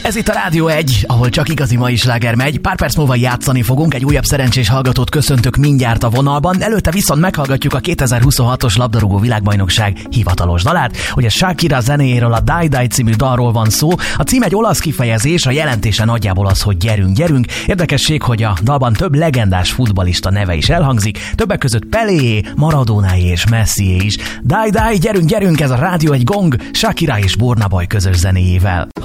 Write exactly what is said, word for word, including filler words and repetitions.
Ez itt a Rádió egy, ahol csak igazi mai sláger megy. Pár perc múlva játszani fogunk, egy újabb szerencsés hallgatót köszöntök mindjárt a vonalban. Előtte viszont meghallgatjuk a kétezer-huszonhatos labdarúgó világbajnokság hivatalos dalát. Ugye Shakira zenéjéről, a Die Die című dalról van szó. A cím egy olasz kifejezés, a jelentése nagyjából az, hogy gyerünk, gyerünk. Érdekesség, hogy a dalban több legendás futballista neve is elhangzik, többek között Peléé, Maradónáé és Messié is. Die Die, gyerünk, gyerünk, ez a Rádió egy gong, Shakira és Burna Boy közös zenéjével.